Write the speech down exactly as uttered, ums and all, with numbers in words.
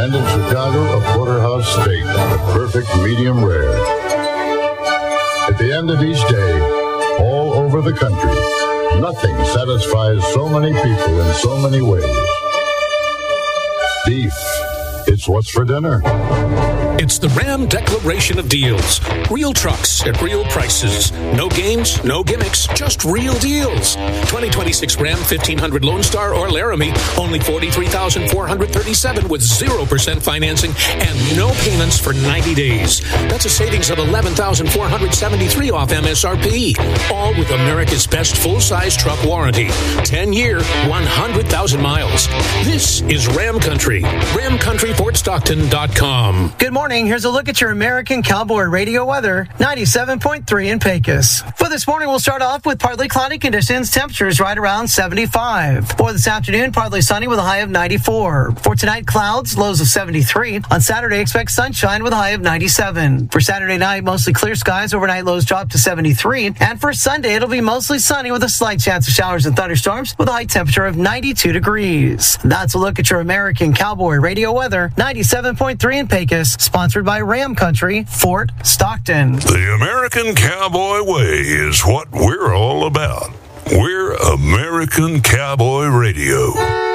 And in Chicago, a porterhouse steak, the perfect medium rare. At the end of each day, all over the country, nothing satisfies so many people in so many ways. Beef. It's what's for dinner. It's the Ram Declaration of Deals. Real trucks at real prices. No games, no gimmicks, just real deals. twenty twenty-six Ram fifteen hundred Lone Star or Laramie, only forty-three thousand four hundred thirty-seven dollars with zero percent financing and no payments for ninety days. That's a savings of eleven thousand four hundred seventy-three dollars off M S R P. All with America's best full-size truck warranty. ten-year, one hundred thousand miles. This is Ram Country. ram country fort stockton dot com. Good morning. Here's a look at your American Cowboy Radio weather. ninety-seven point three in Pecos. For this morning, we'll start off with partly cloudy conditions. Temperatures right around seventy-five. For this afternoon, partly sunny with a high of ninety-four. For tonight, clouds, lows of seventy-three. On Saturday, expect sunshine with a high of ninety-seven. For Saturday night, mostly clear skies. Overnight lows drop to seventy-three. And for Sunday, it'll be mostly sunny with a slight chance of showers and thunderstorms with a high temperature of ninety-two degrees. That's a look at your American Cowboy Radio weather. ninety-seven point three in Pecos. Sponsored by Ram Country, Fort Stockton. The American Cowboy Way is what we're all about. We're American Cowboy Radio.